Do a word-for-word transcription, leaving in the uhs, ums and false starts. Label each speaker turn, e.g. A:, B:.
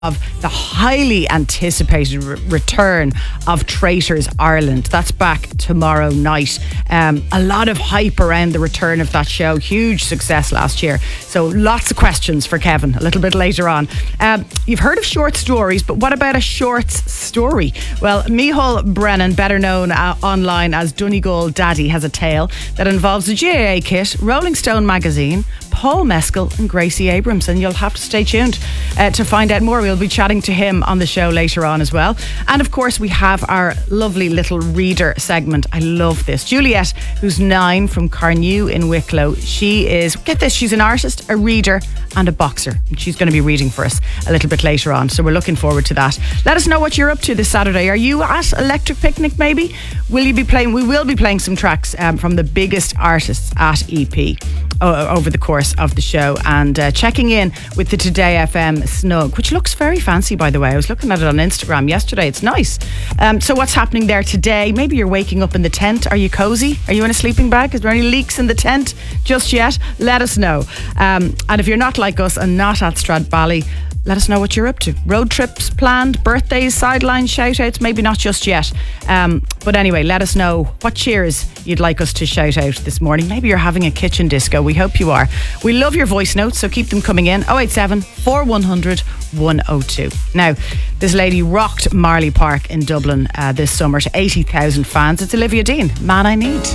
A: of the highly anticipated re- return of Traitors Ireland. That's back tomorrow night. Um, a lot of hype around the return of that show. Huge success last year. So lots of questions for Kevin a little bit later on. Um, you've heard of short stories, but what about a shorts story? Well, Micheál Brennan, better known uh, online as Donegal Daddy, has a tale that involves the G A A kit, Rolling Stone magazine, Paul Mescal and Gracie Abrams, and you'll have to stay tuned uh, to find out more. We'll be chatting to him on the show later on as well. And of course we have our lovely little reader segment. I love this. Juliet, who's nine, from Carnew in Wicklow, she is, get this, she's an artist, a reader and a boxer, and she's going to be reading for us a little bit later on, so we're looking forward to that. Let us know what you're up to this Saturday. Are you at Electric Picnic maybe? Will you be playing? We will be playing some tracks um, from the biggest artists at E P over the course of the show, and uh, checking in with the Today F M Snug, which looks very fancy, by the way. I was looking at it on Instagram yesterday. It's nice. Um, so what's happening there today? Maybe you're waking up in the tent. Are you cozy? Are you in a sleeping bag? Is there any leaks in the tent just yet? Let us know. Um, and if you're not like us and not at Stradbally, let us know what you're up to. Road trips planned, birthdays, sideline shout outs, maybe not just yet. Um, but anyway, let us know what cheers you'd like us to shout out this morning. Maybe you're having a kitchen disco. We hope you are. We love your voice notes, so keep them coming in. oh eight seven, four one zero zero, one oh two. Now, this lady rocked Marley Park in Dublin uh, this summer to eighty thousand fans. It's Olivia Dean, Man I Need.